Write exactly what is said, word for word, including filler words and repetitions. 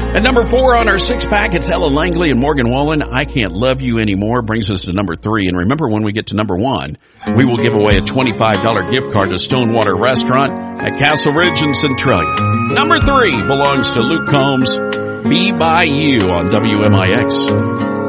At number four on our six-pack, it's Ella Langley and Morgan Wallen. I Can't Love You Anymore brings us to number three. And remember, when we get to number one, we will give away a twenty-five dollars gift card to Stonewater Restaurant at Castle Ridge in Centralia. Number three belongs to Luke Combs, Be By You on W M I X.